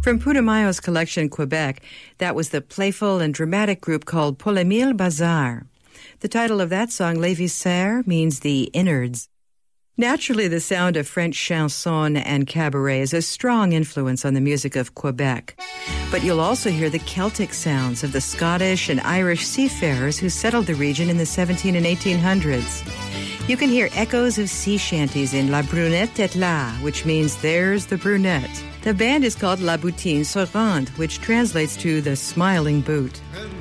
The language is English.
From Putumayo's collection, Quebec, that was the playful and dramatic group called Polymile Bazar. The title of that song, Les Viscères, means the innards. Naturally, the sound of French chanson and cabaret is a strong influence on the music of Quebec. But you'll also hear the Celtic sounds of the Scottish and Irish seafarers who settled the region in the 17 and 1800s. You can hear echoes of sea shanties in La Brunette est là, which means there's the brunette. The band is called La Boutine Souriante, which translates to the smiling boot.